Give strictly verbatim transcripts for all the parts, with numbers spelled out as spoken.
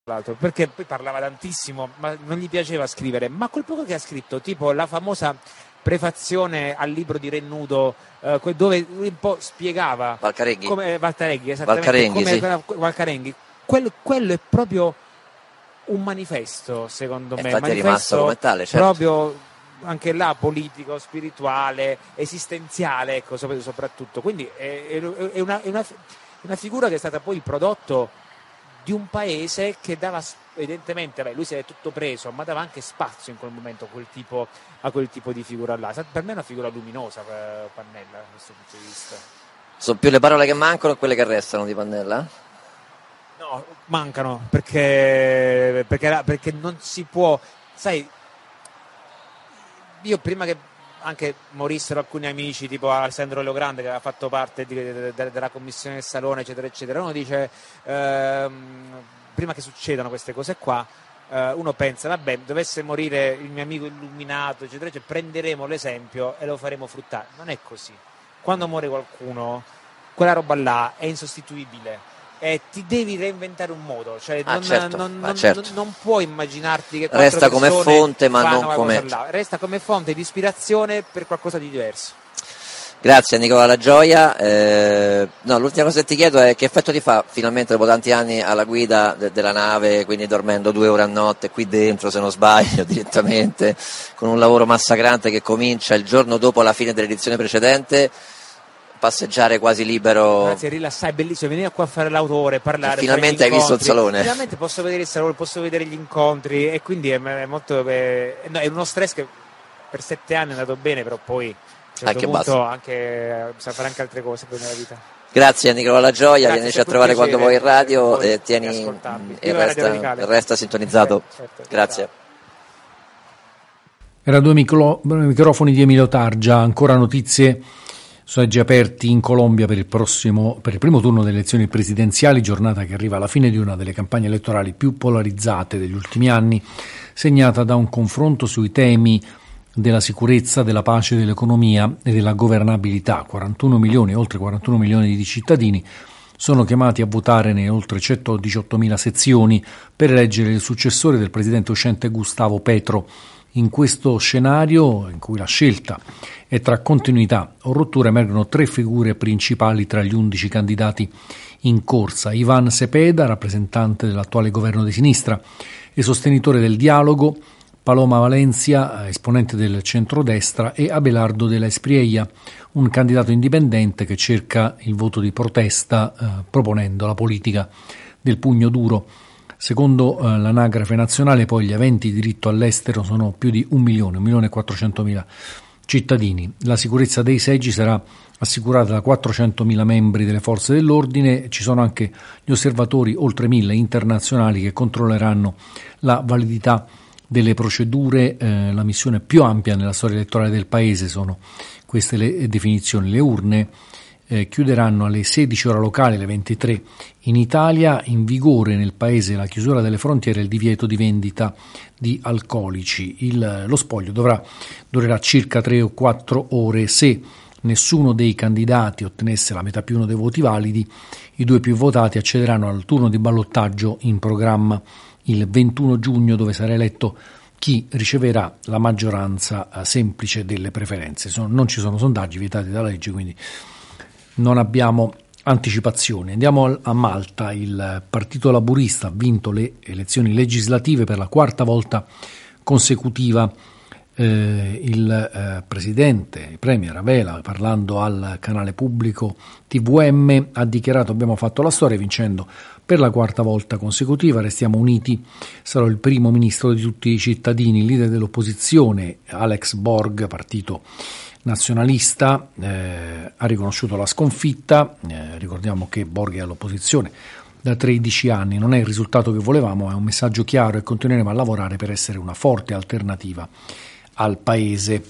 l'altro, perché poi parlava tantissimo, ma non gli piaceva scrivere, ma quel poco che ha scritto, tipo la famosa prefazione al libro di Rennudo, eh, dove lui un po' spiegava Valcarenghi, come Valcarenghi, esattamente, Valcarenghi, come sì. Valcarenghi. Quello, quello è proprio un manifesto, secondo me, infatti manifesto è rimasto come tale, certo. Proprio anche là politico, spirituale, esistenziale, ecco, soprattutto. Quindi è, è, una, è una, una figura che è stata poi il prodotto di un paese che dava, evidentemente, beh, lui si è tutto preso, ma dava anche spazio in quel momento a quel tipo, a quel tipo di figura là. Per me è una figura luminosa, Pannella, da questo punto di vista. Sono più le parole che mancano o quelle che restano di Pannella? No, mancano, perché, perché, perché non si può, sai, io prima che anche morissero alcuni amici tipo Alessandro Leogrande, che aveva fatto parte di, de, de, della commissione del Salone, eccetera eccetera, uno dice ehm, prima che succedano queste cose qua, eh, uno pensa vabbè, dovesse morire il mio amico illuminato, eccetera eccetera, prenderemo l'esempio e lo faremo fruttare. Non è così. Quando muore qualcuno, quella roba là è insostituibile. E ti devi reinventare un modo, cioè ah, non, certo, non, ah, non, certo. non, non puoi immaginarti che resta come fonte, ma non come là. Resta come fonte di ispirazione per qualcosa di diverso. Grazie Nicola La Gioia. Eh, no, l'ultima cosa che ti chiedo è che effetto ti fa finalmente dopo tanti anni alla guida de- della nave, quindi dormendo due ore a notte qui dentro, se non sbaglio, direttamente, con un lavoro massacrante che comincia il giorno dopo la fine dell'edizione precedente, passeggiare quasi libero. Grazie, rilassare, è bellissimo venire qua a fare l'autore, parlare. Finalmente hai visto il salone. Finalmente posso vedere il salone, posso vedere gli incontri e quindi è, è molto è, no, è uno stress che per sette anni è andato bene, però poi a un certo anche punto anche, bisogna fare anche altre cose poi nella vita. Grazie a Nicola La Gioia, vienici a trovare quando vuoi in radio e tieni e resta, resta sintonizzato. Certo, certo, grazie. Era due micro, microfoni di Emilio Targia, ancora notizie. Seggi aperti in Colombia per il prossimo, per il primo turno delle elezioni presidenziali, giornata che arriva alla fine di una delle campagne elettorali più polarizzate degli ultimi anni, segnata da un confronto sui temi della sicurezza, della pace, dell'economia e della governabilità. quarantuno milioni, oltre quarantuno milioni di cittadini sono chiamati a votare nelle oltre centodiciottomila sezioni per eleggere il successore del presidente uscente Gustavo Petro. In questo scenario, in cui la scelta è tra continuità o rottura, emergono tre figure principali tra gli undici candidati in corsa. Iván Cepeda, rappresentante dell'attuale governo di sinistra e sostenitore del dialogo, Paloma Valencia, esponente del centrodestra, e Abelardo de la Espriella, un candidato indipendente che cerca il voto di protesta eh, proponendo la politica del pugno duro. Secondo eh, l'anagrafe nazionale, poi, gli aventi diritto all'estero sono più di un milione, un milione e quattrocentomila cittadini. La sicurezza dei seggi sarà assicurata da quattrocentomila membri delle forze dell'ordine. Ci sono anche gli osservatori, oltre mille internazionali, che controlleranno la validità delle procedure. Eh, la missione più ampia nella storia elettorale del paese, sono queste le definizioni. Le urne Eh, chiuderanno alle sedici ora locali, alle ventitré in Italia. In vigore nel paese la chiusura delle frontiere e il divieto di vendita di alcolici. Il, lo spoglio dovrà, durerà circa tre o quattro ore. Se nessuno dei candidati ottenesse la metà più uno dei voti validi, i due più votati accederanno al turno di ballottaggio in programma il ventuno giugno, dove sarà eletto chi riceverà la maggioranza eh, semplice delle preferenze. Sono, non ci sono sondaggi vietati dalla legge, quindi non abbiamo anticipazioni. Andiamo a Malta. Il Partito Laburista ha vinto le elezioni legislative per la quarta volta consecutiva. Eh, il eh, presidente, il premier Avela, parlando al canale pubblico T V M, ha dichiarato: abbiamo fatto la storia vincendo per la quarta volta consecutiva, restiamo uniti, sarò il primo ministro di tutti i cittadini. Il leader dell'opposizione, Alex Borg, partito nazionalista, eh, ha riconosciuto la sconfitta. Eh, ricordiamo che Borg è all'opposizione da tredici anni, non è il risultato che volevamo, è un messaggio chiaro e continueremo a lavorare per essere una forte alternativa al paese.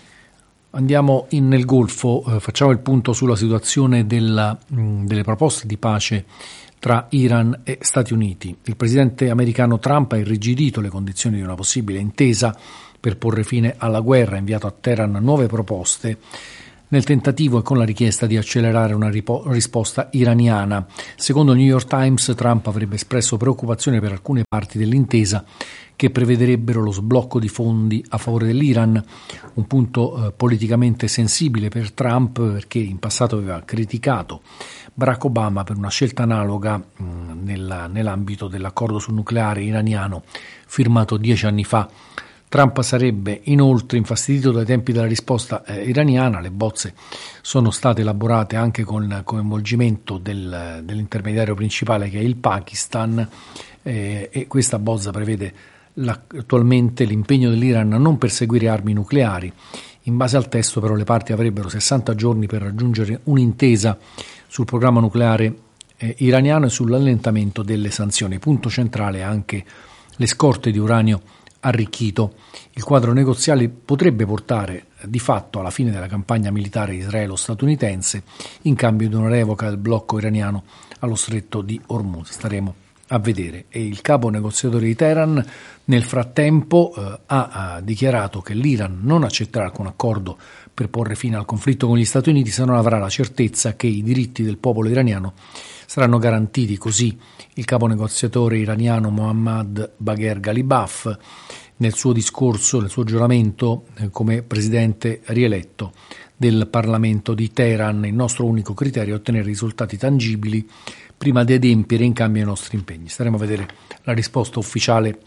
Andiamo in, nel Golfo, eh, facciamo il punto sulla situazione della, mh, delle proposte di pace tra Iran e Stati Uniti. Il presidente americano Trump ha irrigidito le condizioni di una possibile intesa per porre fine alla guerra, ha inviato a Teheran nuove proposte nel tentativo e con la richiesta di accelerare una ripo- risposta iraniana. Secondo il New York Times, Trump avrebbe espresso preoccupazione per alcune parti dell'intesa che prevederebbero lo sblocco di fondi a favore dell'Iran, un punto eh, politicamente sensibile per Trump, perché in passato aveva criticato Barack Obama per una scelta analoga mh, nella, nell'ambito dell'accordo sul nucleare iraniano firmato dieci anni fa. Trump sarebbe inoltre infastidito dai tempi della risposta eh, iraniana. Le bozze sono state elaborate anche con il coinvolgimento del, dell'intermediario principale, che è il Pakistan, eh, e questa bozza prevede la, attualmente l'impegno dell'Iran a non perseguire armi nucleari. In base al testo però le parti avrebbero sessanta giorni per raggiungere un'intesa sul programma nucleare eh, iraniano e sull'allentamento delle sanzioni. Punto centrale anche le scorte di uranio arricchito. Il quadro negoziale potrebbe portare di fatto alla fine della campagna militare israelo-statunitense in cambio di una revoca del blocco iraniano allo stretto di Hormuz. Staremo a vedere. E il capo negoziatore di Teheran nel frattempo eh, ha, ha dichiarato che l'Iran non accetterà alcun accordo per porre fine al conflitto con gli Stati Uniti se non avrà la certezza che i diritti del popolo iraniano saranno garantiti. Così il capo negoziatore iraniano Mohammad Bagher Ghalibaf nel suo discorso, nel suo giuramento eh, come presidente rieletto del Parlamento di Teheran. Il nostro unico criterio è ottenere risultati tangibili prima di adempiere in cambio ai nostri impegni. Staremo a vedere la risposta ufficiale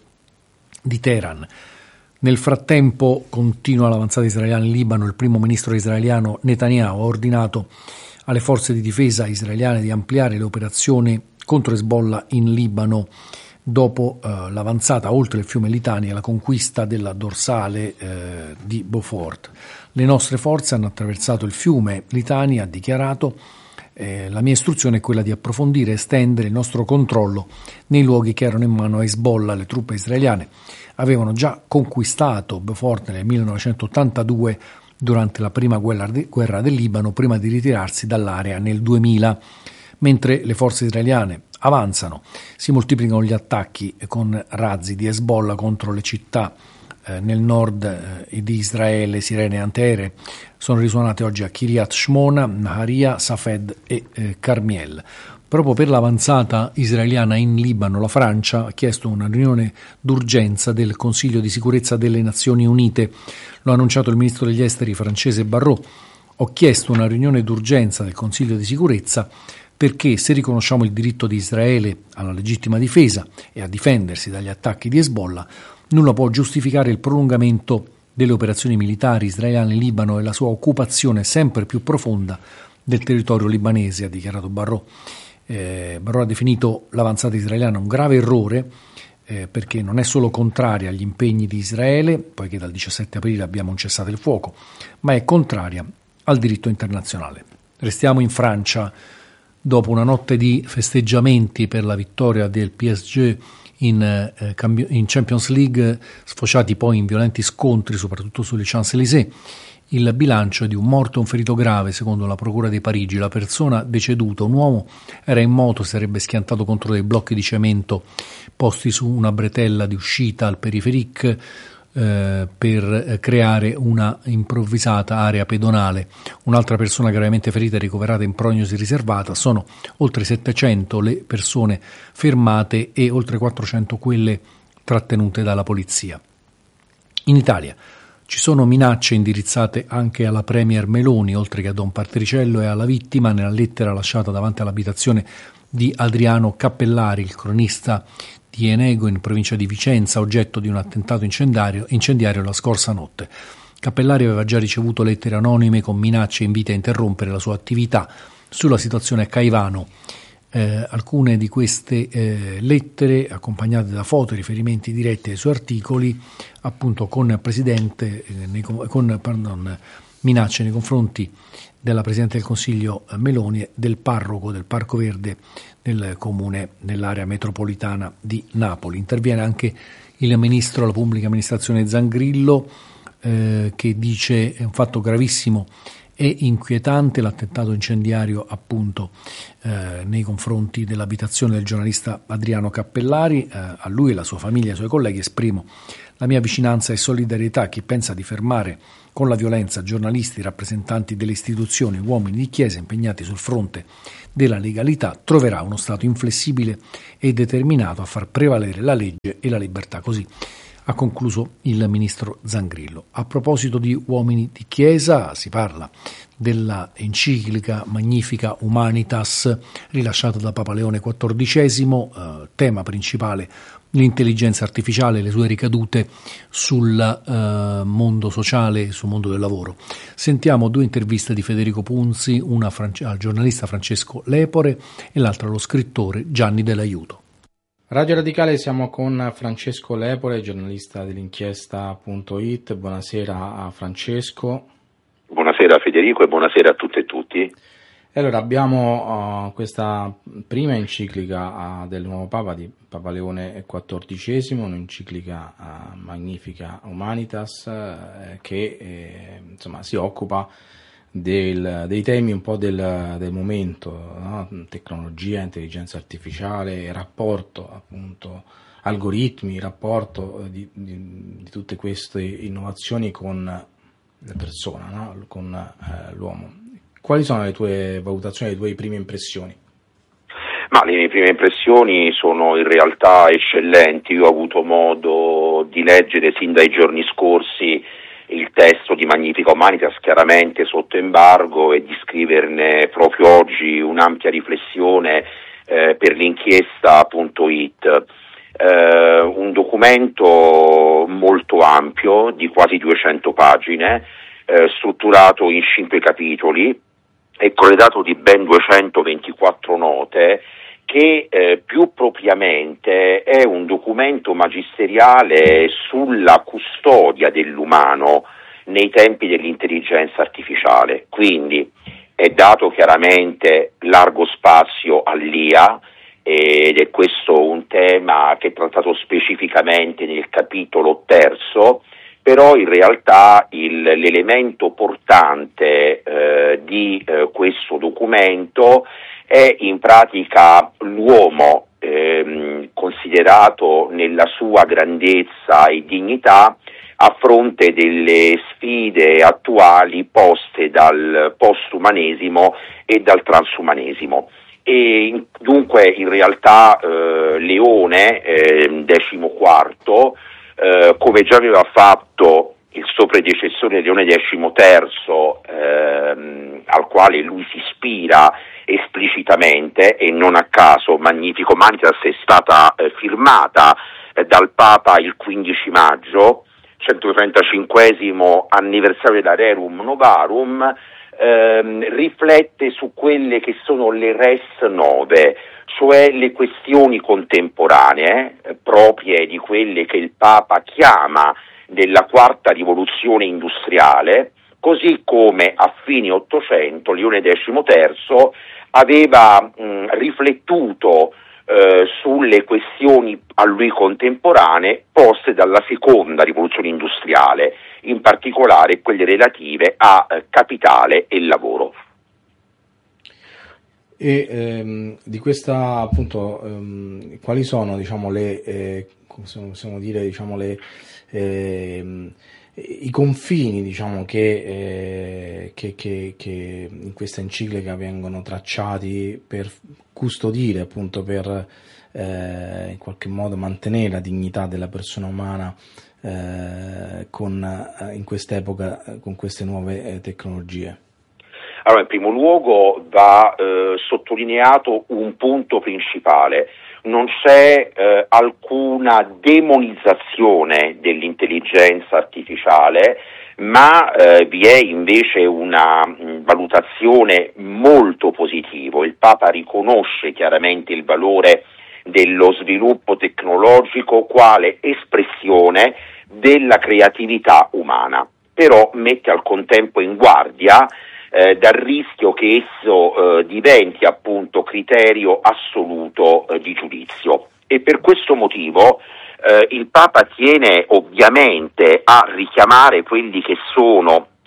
di Teheran. Nel frattempo continua l'avanzata israeliana in Libano. Il primo ministro israeliano Netanyahu ha ordinato alle forze di difesa israeliane di ampliare le operazioni contro Hezbollah in Libano dopo eh, l'avanzata oltre il fiume Litani e la conquista della dorsale eh, di Beaufort. Le nostre forze hanno attraversato il fiume Litani, ha dichiarato. Eh, la mia istruzione è quella di approfondire e estendere il nostro controllo nei luoghi che erano in mano a Hezbollah. Le truppe israeliane avevano già conquistato Beaufort nel millenovecentottantadue durante la prima guerra, de- guerra del Libano, prima di ritirarsi dall'area nel duemila. Mentre le forze israeliane avanzano, si moltiplicano gli attacchi con razzi di Hezbollah contro le città eh, nel nord eh, di Israele. Sirene antiaeree sono risuonate oggi a Kiryat Shmona, Naharia, Safed e eh, Carmiel. Proprio per l'avanzata israeliana in Libano, la Francia ha chiesto una riunione d'urgenza del Consiglio di sicurezza delle Nazioni Unite. Lo ha annunciato il ministro degli esteri francese Barrot. Ho chiesto una riunione d'urgenza del Consiglio di sicurezza perché se riconosciamo il diritto di Israele alla legittima difesa e a difendersi dagli attacchi di Hezbollah, nulla può giustificare il prolungamento delle operazioni militari israeliane in Libano e la sua occupazione sempre più profonda del territorio libanese, ha dichiarato Barrot. Eh, Barrot ha definito l'avanzata israeliana un grave errore eh, perché non è solo contraria agli impegni di Israele, poiché dal diciassette aprile abbiamo un cessate il fuoco, ma è contraria al diritto internazionale. Restiamo in Francia. Dopo una notte di festeggiamenti per la vittoria del P S G in, eh, in Champions League, sfociati poi in violenti scontri, soprattutto sulle Champs-Élysées, il bilancio è di un morto e un ferito grave, secondo la Procura di Parigi. La persona deceduta, un uomo, era in moto, si sarebbe schiantato contro dei blocchi di cemento posti su una bretella di uscita al Périphérique eh, per creare una improvvisata area pedonale. Un'altra persona gravemente ferita e ricoverata in prognosi riservata. Sono oltre settecento le persone fermate e oltre quattrocento quelle trattenute dalla polizia. In Italia ci sono minacce indirizzate anche alla premier Meloni, oltre che a Don Patriciello e alla vittima. Nella lettera lasciata davanti all'abitazione di Adriano Cappellari, il cronista di Enego in provincia di Vicenza, oggetto di un attentato incendiario, incendiario la scorsa notte. Cappellari aveva già ricevuto lettere anonime con minacce e inviti a interrompere la sua attività sulla situazione a Caivano. Eh, alcune di queste eh, lettere, accompagnate da foto e riferimenti diretti ai suoi articoli, appunto con presidente eh, nei, con pardon, minacce nei confronti della Presidente del Consiglio Meloni e del parroco del Parco Verde del comune nell'area metropolitana di Napoli. Interviene anche il ministro della Pubblica Amministrazione Zangrillo, eh, che dice è un fatto gravissimo È inquietante l'attentato incendiario appunto eh, nei confronti dell'abitazione del giornalista Adriano Cappellari. Eh, a lui e alla sua famiglia e ai suoi colleghi esprimo la mia vicinanza e solidarietà a chi pensa di fermare con la violenza giornalisti, rappresentanti delle istituzioni, uomini di chiesa impegnati sul fronte della legalità. Troverà uno Stato inflessibile e determinato a far prevalere la legge e la libertà. Così ha concluso il ministro Zangrillo. A proposito di uomini di chiesa, si parla della enciclica Magnifica Humanitas rilasciata da Papa Leone quattordicesimo, eh, tema principale l'intelligenza artificiale e le sue ricadute sul eh, mondo sociale e sul mondo del lavoro. Sentiamo due interviste di Federico Punzi, una france- al giornalista Francesco Lepore e l'altra allo scrittore Gianni Dell'Aiuto. Radio Radicale, siamo con Francesco Lepore, giornalista dell'inchiesta punto it. Buonasera a Francesco. Buonasera Federico e buonasera a tutte e tutti. Allora, abbiamo uh, questa prima enciclica uh, del nuovo Papa, di Papa Leone quattordicesimo, un'enciclica uh, Magnifica Humanitas, uh, che eh, insomma si occupa del, dei temi un po' del, del momento, no? Tecnologia, intelligenza artificiale, rapporto appunto, algoritmi, rapporto di, di, di tutte queste innovazioni con la persona, no? Con eh, l'uomo. Quali sono le tue valutazioni, le tue prime impressioni? Ma le mie prime impressioni sono in realtà eccellenti. Io ho avuto modo di leggere sin dai giorni scorsi il testo di Magnifica Humanitas, chiaramente sotto embargo, e di scriverne proprio oggi un'ampia riflessione eh, per l'inchiesta punto it. Eh, un documento molto ampio, di quasi duecento pagine, eh, strutturato in cinque capitoli e corredato di ben duecentoventiquattro note, che eh, più propriamente è un documento magisteriale sulla custodia dell'umano nei tempi dell'intelligenza artificiale. Quindi è dato chiaramente largo spazio all'I A, ed è questo un tema che è trattato specificamente nel capitolo terzo, però in realtà il, l'elemento portante eh, di eh, questo documento è in pratica l'uomo ehm, considerato nella sua grandezza e dignità a fronte delle sfide attuali poste dal postumanesimo e dal transumanesimo. E dunque in realtà eh, Leone eh, decimo quarto, eh, come già aveva fatto il suo predecessore Leone decimo terzo, ehm, al quale lui si ispira esplicitamente, e non a caso Magnifica Humanitas è stata eh, firmata eh, dal Papa il quindici maggio, centotrentacinquesimo anniversario da Rerum Novarum, ehm, riflette su quelle che sono le res nove, cioè le questioni contemporanee, eh, proprie di quelle che il Papa chiama della quarta rivoluzione industriale, così come a fine Ottocento Leone decimo terzo aveva mh, riflettuto eh, sulle questioni a lui contemporanee poste dalla seconda rivoluzione industriale, in particolare quelle relative a eh, capitale e lavoro. E ehm, di questa appunto ehm, quali sono, diciamo, le eh, come possiamo dire, diciamo, le eh, i confini, diciamo, che, eh, che, che, che in questa enciclica vengono tracciati per custodire, appunto, per eh, in qualche modo mantenere la dignità della persona umana eh, con, eh, in quest'epoca eh, con queste nuove eh, tecnologie? Allora, in primo luogo va eh, sottolineato un punto principale: non c'è eh, alcuna demonizzazione dell'intelligenza artificiale, ma eh, vi è invece una mh, valutazione molto positiva. Il Papa riconosce chiaramente il valore dello sviluppo tecnologico quale espressione della creatività umana, però mette al contempo in guardia Eh, dal rischio che esso eh, diventi appunto criterio assoluto eh, di giudizio. E per questo motivo eh, il Papa tiene ovviamente a richiamare quelli che sono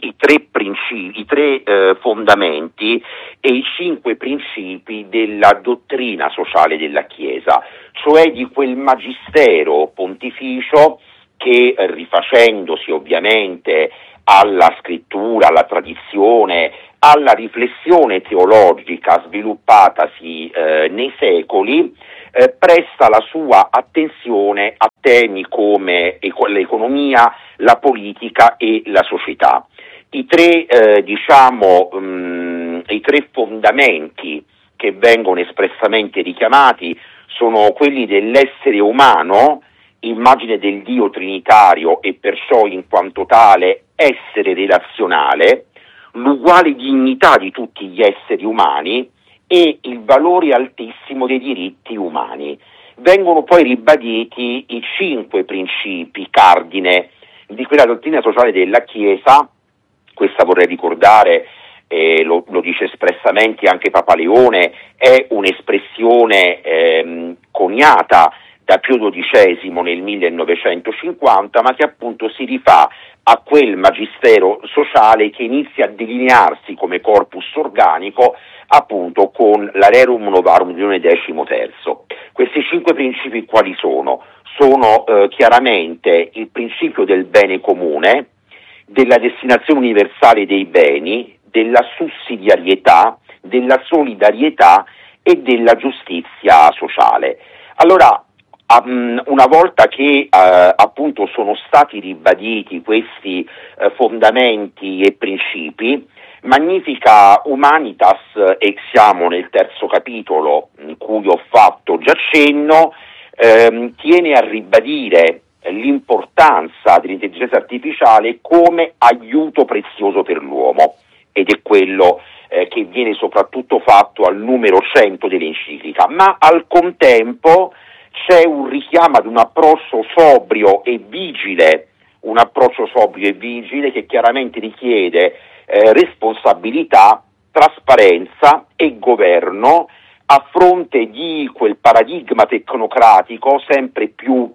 i tre principi, i tre eh, fondamenti e i cinque principi della dottrina sociale della Chiesa, cioè di quel magistero pontificio che, eh, rifacendosi ovviamente alla scrittura, alla tradizione, alla riflessione teologica sviluppatasi eh, nei secoli, eh, presta la sua attenzione a temi come eco- l'economia, la politica e la società. I tre, eh, diciamo, mh, i tre fondamenti che vengono espressamente richiamati sono quelli dell'essere umano, immagine del Dio trinitario e perciò in quanto tale essere relazionale, l'uguale dignità di tutti gli esseri umani e il valore altissimo dei diritti umani. Vengono poi ribaditi i cinque principi cardine di quella dottrina sociale della Chiesa. Questa, vorrei ricordare, eh, lo, lo dice espressamente anche Papa Leone, è un'espressione ehm, coniata da Pio dodicesimo nel millenovecentocinquanta, ma che appunto si rifà a quel magistero sociale che inizia a delinearsi come corpus organico appunto con la Rerum Novarum di Leone decimoterzo. Questi cinque principi quali sono? Sono eh, chiaramente il principio del bene comune, della destinazione universale dei beni, della sussidiarietà, della solidarietà e della giustizia sociale. Allora, um, una volta che uh, appunto sono stati ribaditi questi uh, fondamenti e principi, Magnifica Humanitas, e siamo nel terzo capitolo in cui ho fatto già cenno, ehm, tiene a ribadire l'importanza dell'intelligenza artificiale come aiuto prezioso per l'uomo, ed è quello eh, che viene soprattutto fatto al numero cento dell'enciclica, ma al contempo c'è un richiamo ad un approccio sobrio e vigile, un approccio sobrio e vigile che chiaramente richiede eh, responsabilità, trasparenza e governo a fronte di quel paradigma tecnocratico sempre più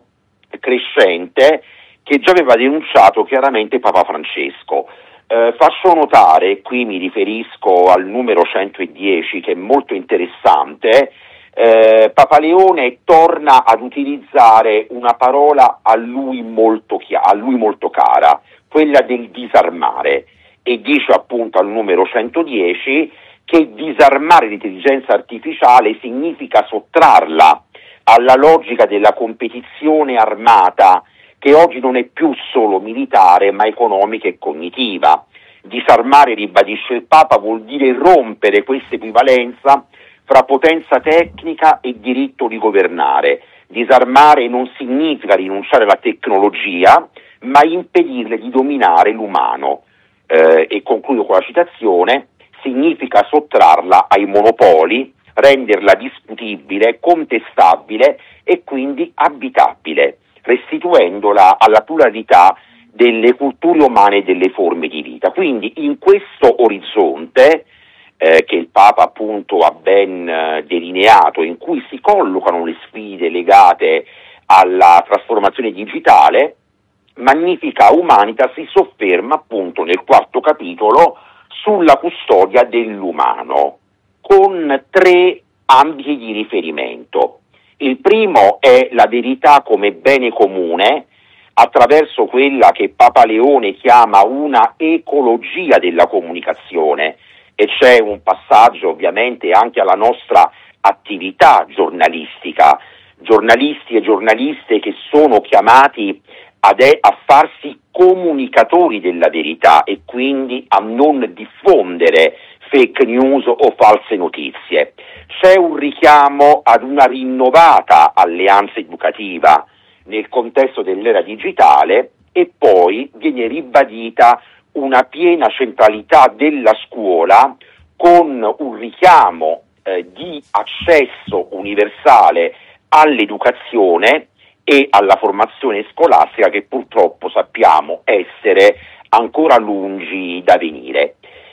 crescente che già aveva denunciato chiaramente Papa Francesco. Eh, faccio notare, qui mi riferisco al numero centodieci che è molto interessante, eh, Papa Leone torna ad utilizzare una parola a lui molto, chia- a lui molto cara, quella del disarmare, e dice appunto al numero centodieci che disarmare l'intelligenza artificiale significa sottrarla alla logica della competizione armata, che oggi non è più solo militare ma economica e cognitiva. Disarmare, ribadisce il Papa, vuol dire rompere questa equivalenza fra potenza tecnica e diritto di governare. Disarmare non significa rinunciare alla tecnologia, ma impedirle di dominare l'umano. Eh, e concludo con la citazione: significa sottrarla ai monopoli, renderla discutibile, contestabile e quindi abitabile, restituendola alla pluralità delle culture umane e delle forme di vita. Quindi in questo orizzonte eh, che il Papa appunto ha ben eh, delineato, in cui si collocano le sfide legate alla trasformazione digitale, Magnifica Humanitas si sofferma appunto nel quarto capitolo sulla custodia dell'umano, con tre ambiti di riferimento. Il primo è la verità come bene comune, attraverso quella che Papa Leone chiama una ecologia della comunicazione, e c'è un passaggio ovviamente anche alla nostra attività giornalistica, giornalisti e giornaliste che sono chiamati ad è, a farsi comunicatori della verità e quindi a non diffondere fake news o false notizie. C'è un richiamo ad una rinnovata alleanza educativa nel contesto dell'era digitale, e poi viene ribadita una piena centralità della scuola con un richiamo eh, di accesso universale all'educazione e alla formazione scolastica, che purtroppo sappiamo essere ancora lungi da venire.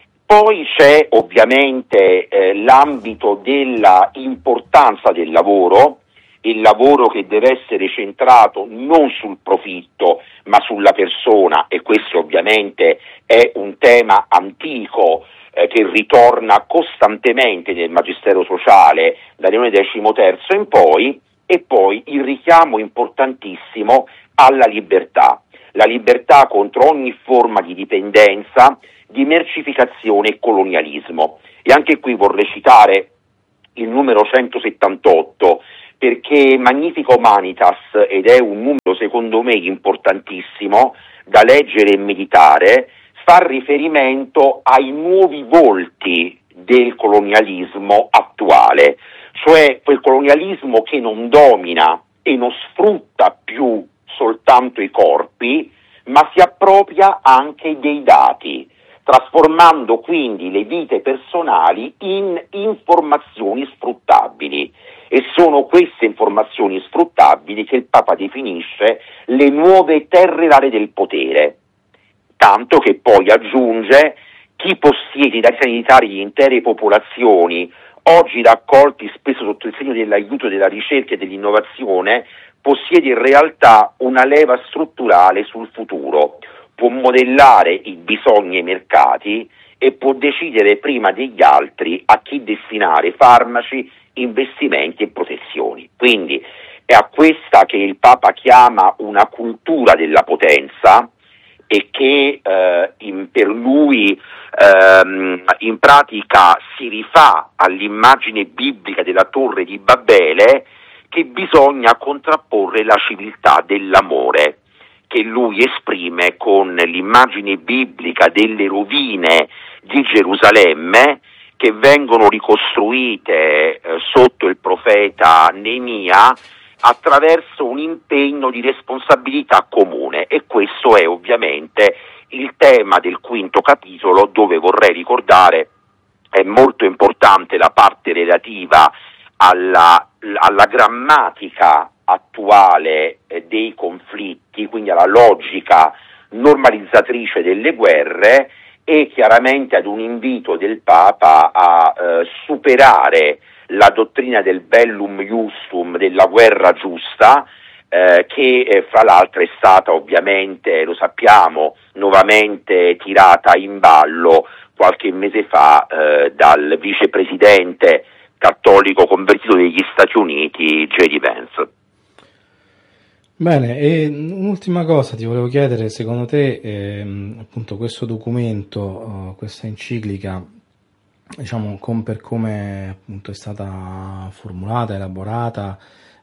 Poi c'è ovviamente eh, l'ambito della importanza del lavoro, il lavoro che deve essere centrato non sul profitto ma sulla persona, e questo ovviamente è un tema antico eh, che ritorna costantemente nel Magistero sociale da Leone decimoterzo in poi, e poi il richiamo importantissimo alla libertà, la libertà contro ogni forma di dipendenza, di mercificazione e colonialismo. E anche qui vorrei citare il numero centosettantotto, perché Magnifica Humanitas, ed è un numero secondo me importantissimo da leggere e meditare, fa riferimento ai nuovi volti del colonialismo attuale, cioè quel colonialismo che non domina e non sfrutta più soltanto i corpi, ma si appropria anche dei dati, trasformando quindi le vite personali in informazioni sfruttabili. E sono queste informazioni sfruttabili che il Papa definisce le nuove terre rare del potere, tanto che poi aggiunge: chi possiede i dati sanitari di intere popolazioni, oggi raccolti spesso sotto il segno dell'aiuto della ricerca e dell'innovazione, possiede in realtà una leva strutturale sul futuro, può modellare i bisogni e i mercati e può decidere prima degli altri a chi destinare farmaci, investimenti e protezioni. Quindi è a questa che il Papa chiama una cultura della potenza, e che eh, in, per lui ehm, in pratica si rifà all'immagine biblica della Torre di Babele, che bisogna contrapporre la civiltà dell'amore, che lui esprime con l'immagine biblica delle rovine di Gerusalemme, che vengono ricostruite eh, sotto il profeta Neemia attraverso un impegno di responsabilità comune. E questo è ovviamente il tema del quinto capitolo, dove vorrei ricordare è molto importante la parte relativa alla, alla grammatica attuale eh, dei conflitti, quindi alla logica normalizzatrice delle guerre, e chiaramente ad un invito del Papa a eh, superare la dottrina del bellum iustum, della guerra giusta, eh, che eh, fra l'altro è stata ovviamente, lo sappiamo, nuovamente tirata in ballo qualche mese fa eh, dal vicepresidente cattolico convertito degli Stati Uniti, J D Vance. Bene, e un'ultima cosa ti volevo chiedere: secondo te ehm, appunto questo documento, uh, questa enciclica, diciamo com per come appunto è stata formulata, elaborata,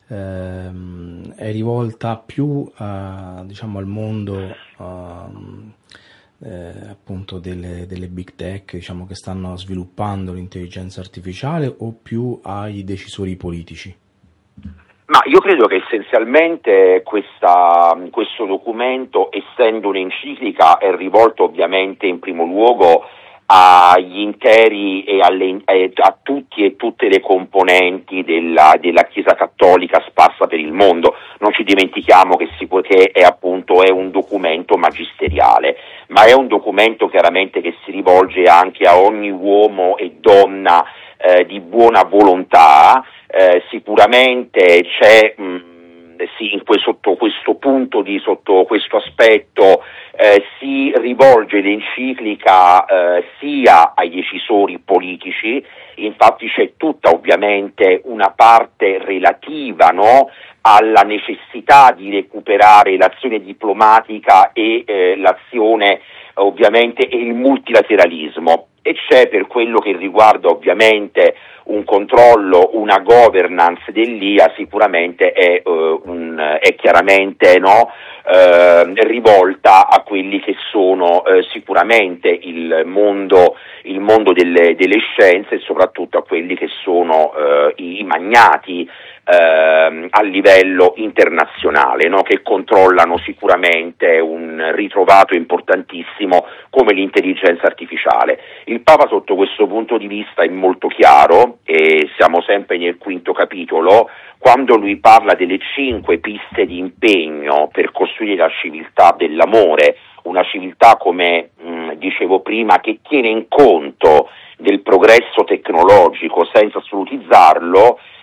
ehm, è rivolta più a, diciamo, al mondo uh, eh, appunto delle, delle big tech, diciamo, che stanno sviluppando l'intelligenza artificiale, o più ai decisori politici? Ma io credo che essenzialmente questa, questo documento, essendo un'enciclica, è rivolto ovviamente in primo luogo agli interi e alle, a tutti e tutte le componenti della, della Chiesa Cattolica sparsa per il mondo. Non ci dimentichiamo che, si può, che è appunto è un documento magisteriale, ma è un documento chiaramente che si rivolge anche a ogni uomo e donna eh, di buona volontà. Eh, sicuramente c'è mh, sì, in que, sotto questo punto di sotto questo aspetto eh, si rivolge l'enciclica eh, sia ai decisori politici. Infatti c'è tutta ovviamente una parte relativa, no, alla necessità di recuperare l'azione diplomatica e eh, l'azione ovviamente e il multilateralismo, e c'è, per quello che riguarda ovviamente un controllo, una governance dell'I A, sicuramente è, uh, un, è chiaramente no, uh, rivolta a quelli che sono uh, sicuramente il mondo, il mondo delle, delle scienze, e soprattutto a quelli che sono uh, i, i magnati Uh, a livello internazionale, no? Che controllano sicuramente un ritrovato importantissimo come l'intelligenza artificiale. Il Papa sotto questo punto di vista è molto chiaro, e siamo sempre nel quinto capitolo, quando lui parla delle cinque piste di impegno per costruire la civiltà dell'amore, una civiltà, come mh, dicevo prima, che tiene in conto del progresso tecnologico senza assolutizzarlo,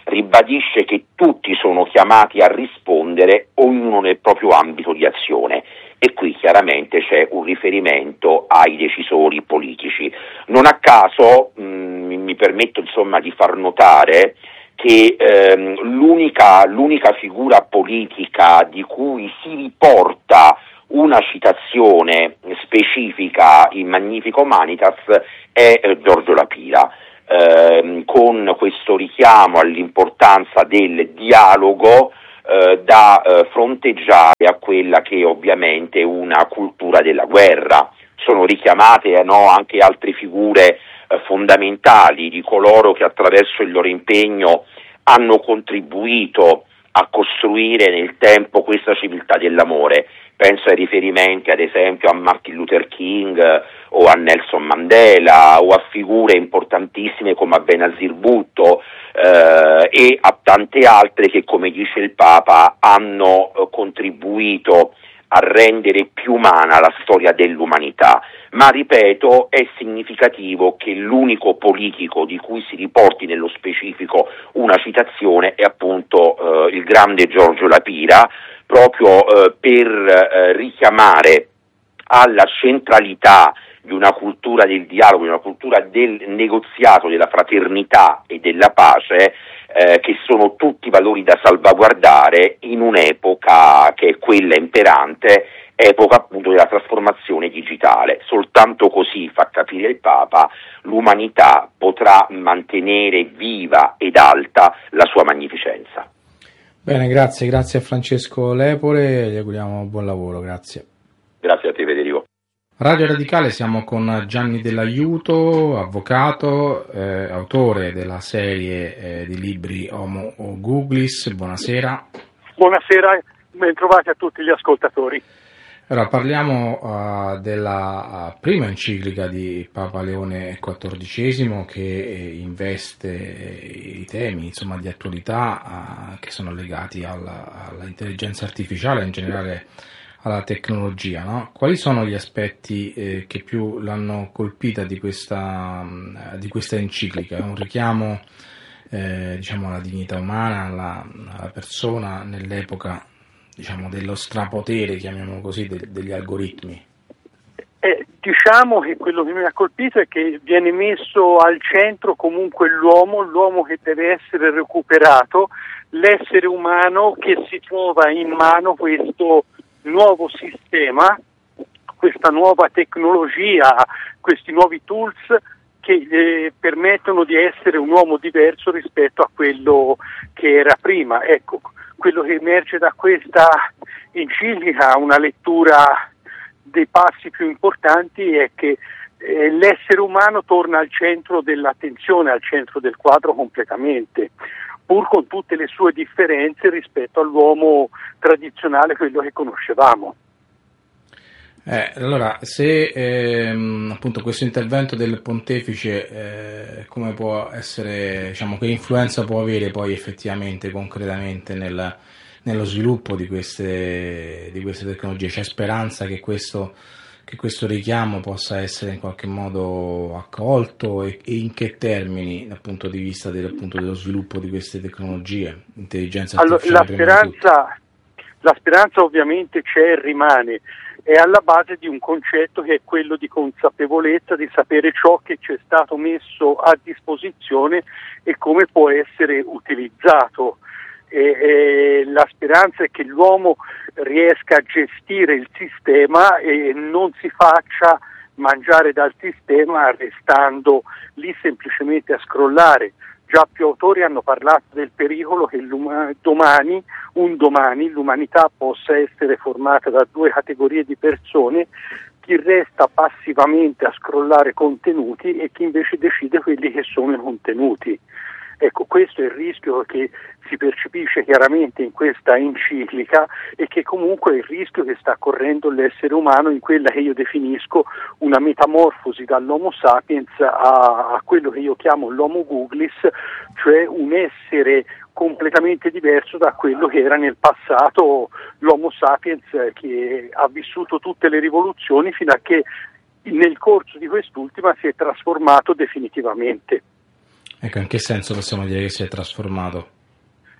ribadisce che tutti sono chiamati a rispondere, ognuno nel proprio ambito di azione. E qui chiaramente c'è un riferimento ai decisori politici. Non a caso mh, mi permetto insomma di far notare che ehm, l'unica, l'unica figura politica di cui si riporta una citazione specifica in Magnifica Humanitas è eh, Giorgio La Pira, ehm, con questo richiamo all'importanza del dialogo eh, da eh, fronteggiare a quella che ovviamente è una cultura della guerra. Sono richiamate eh, no, anche altre figure eh, fondamentali di coloro che attraverso il loro impegno hanno contribuito a costruire nel tempo questa civiltà dell'amore. Penso ai riferimenti ad esempio a Martin Luther King eh, o a Nelson Mandela o a figure importantissime come a Benazir Bhutto eh, e a tante altre che, come dice il Papa, hanno eh, contribuito a rendere più umana la storia dell'umanità. Ma ripeto, è significativo che l'unico politico di cui si riporti nello specifico una citazione è appunto eh, il grande Giorgio La Pira, proprio eh, per eh, richiamare alla centralità di una cultura del dialogo, di una cultura del negoziato, della fraternità e della pace, eh, che sono tutti valori da salvaguardare in un'epoca che è quella imperante, epoca appunto della trasformazione digitale. Soltanto così, fa capire il Papa, l'umanità potrà mantenere viva ed alta la sua magnificenza. Bene, grazie, grazie a Francesco Lepore, gli auguriamo buon lavoro, grazie. Grazie a te Federico. Radio Radicale, siamo con Gianni Dell'Aiuto, avvocato, eh, autore della serie eh, di libri Homo Googlis. Buonasera. Buonasera, ben trovati a tutti gli ascoltatori. Allora, parliamo uh, della uh, prima enciclica di Papa Leone quattordicesimo che eh, investe eh, i temi insomma, di attualità uh, che sono legati alla, all'intelligenza artificiale, in generale alla tecnologia, no? Quali sono gli aspetti eh, che più l'hanno colpita di questa, di questa enciclica? È un richiamo eh, diciamo alla dignità umana, alla, alla persona nell'epoca diciamo dello strapotere, chiamiamolo così, de, degli algoritmi? Eh, diciamo che quello che mi ha colpito è che viene messo al centro comunque l'uomo, l'uomo che deve essere recuperato, l'essere umano che si trova in mano questo nuovo sistema, questa nuova tecnologia, questi nuovi tools che eh, permettono di essere un uomo diverso rispetto a quello che era prima. Ecco, quello che emerge da questa enciclica, una lettura dei passi più importanti, è che eh, l'essere umano torna al centro dell'attenzione, al centro del quadro completamente, pur con tutte le sue differenze rispetto all'uomo tradizionale, quello che conoscevamo. Eh, allora, se ehm, appunto questo intervento del pontefice eh, come può essere, diciamo, che influenza può avere poi effettivamente, concretamente nel, nello sviluppo di queste, di queste tecnologie? C'è speranza che questo, che questo richiamo possa essere in qualche modo accolto e, e in che termini dal punto di vista del, appunto, dello sviluppo di queste tecnologie, intelligenza artificiale? Allora, la speranza, la speranza ovviamente c'è e rimane. È alla base di un concetto che è quello di consapevolezza, di sapere ciò che ci è stato messo a disposizione e come può essere utilizzato. E, e la speranza è che l'uomo riesca a gestire il sistema e non si faccia mangiare dal sistema restando lì semplicemente a scrollare. Già più autori hanno parlato del pericolo che domani, un domani, l'umanità possa essere formata da due categorie di persone, chi resta passivamente a scrollare contenuti e chi invece decide quelli che sono i contenuti. Ecco, questo è il rischio che si percepisce chiaramente in questa enciclica e che comunque è il rischio che sta correndo l'essere umano in quella che io definisco una metamorfosi dall'Homo sapiens a, a quello che io chiamo l'Homo Googlis, cioè un essere completamente diverso da quello che era nel passato l'Homo sapiens, che ha vissuto tutte le rivoluzioni fino a che nel corso di quest'ultima si è trasformato definitivamente. Ecco, in che senso possiamo dire che si è trasformato?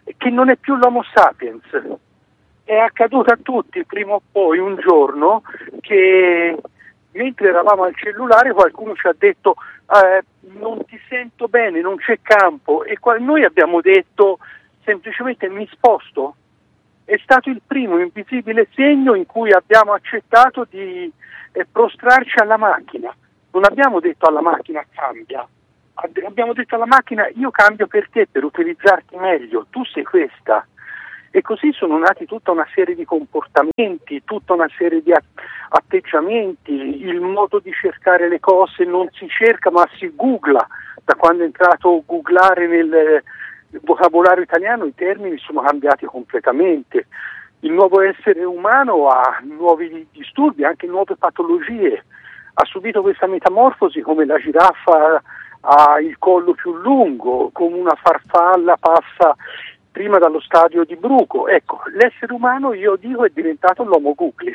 che non è più l'Homo sapiens. È accaduto a tutti prima o poi un giorno che mentre eravamo al cellulare qualcuno ci ha detto eh, non ti sento bene, non c'è campo, e qua noi abbiamo detto semplicemente mi sposto. È stato il primo invisibile segno in cui abbiamo accettato di eh, prostrarci alla macchina. Non abbiamo detto alla macchina cambia, abbiamo detto alla macchina io cambio per te, per utilizzarti meglio, tu sei questa. E così sono nati tutta una serie di comportamenti, tutta una serie di atteggiamenti, il modo di cercare le cose non si cerca ma si googla. Da quando è entrato googlare nel vocabolario italiano i termini sono cambiati completamente. Il nuovo essere umano ha nuovi disturbi, anche nuove patologie. Ha subito questa metamorfosi come la giraffa ha il collo più lungo, come una farfalla passa prima dallo stadio di bruco. Ecco, l'essere umano, io dico, è diventato l'homo googlis.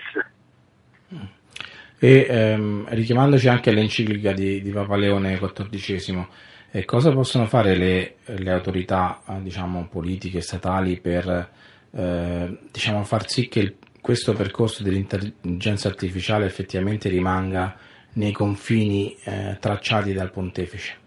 E ehm, richiamandoci anche all'enciclica di, di Papa Leone quattordicesimo, eh, cosa possono fare le, le autorità eh, diciamo politiche, statali per eh, diciamo far sì che il, questo percorso dell'intelligenza artificiale effettivamente rimanga nei confini eh, tracciati dal pontefice?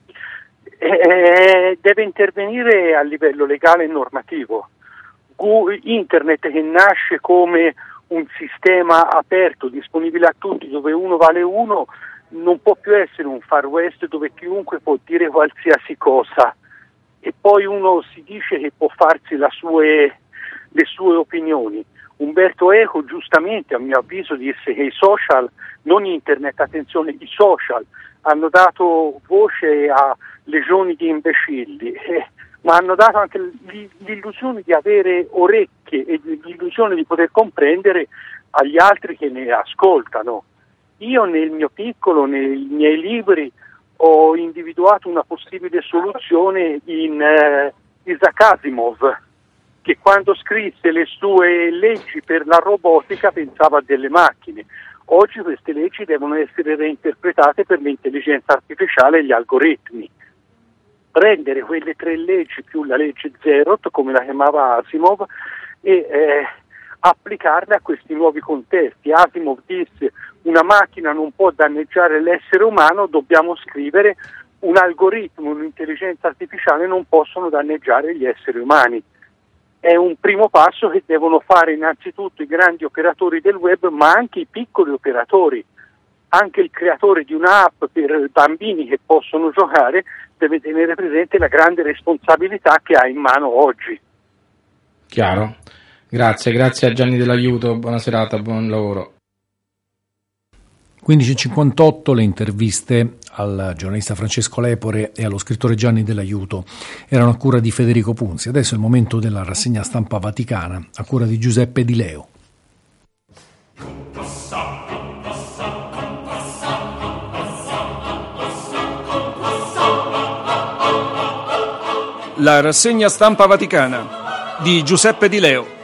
Eh, deve intervenire a livello legale e normativo. Internet, che nasce come un sistema aperto, disponibile a tutti, dove uno vale uno, non può più essere un far west dove chiunque può dire qualsiasi cosa e poi uno si dice che può farsi la sue, le sue opinioni. Umberto Eco giustamente, a mio avviso, disse che i social, non internet, attenzione, i social hanno dato voce a legioni di imbecilli, eh, ma hanno dato anche l'illusione di avere orecchie e l'illusione di poter comprendere agli altri che ne ascoltano. Io nel mio piccolo, nei miei libri, ho individuato una possibile soluzione in eh, Isaac Asimov, che quando scrisse le sue leggi per la robotica pensava a delle macchine. Oggi queste leggi devono essere reinterpretate per l'intelligenza artificiale e gli algoritmi. Prendere quelle tre leggi più la legge Zerot, come la chiamava Asimov, e eh, applicarle a questi nuovi contesti. Asimov disse: una macchina non può danneggiare l'essere umano, dobbiamo scrivere un algoritmo, un'intelligenza artificiale non possono danneggiare gli esseri umani. È un primo passo che devono fare innanzitutto i grandi operatori del web, ma anche i piccoli operatori. Anche il creatore di un'app per bambini che possono giocare deve tenere presente la grande responsabilità che ha in mano oggi. Chiaro. Grazie, grazie a Gianni Dell'Aiuto, buona serata, buon lavoro. quindici e cinquantotto le interviste al giornalista Francesco Lepore e allo scrittore Gianni Dell'Aiuto erano a cura di Federico Punzi. Adesso è il momento della rassegna stampa vaticana a cura di Giuseppe Di Leo. La rassegna stampa vaticana di Giuseppe Di Leo.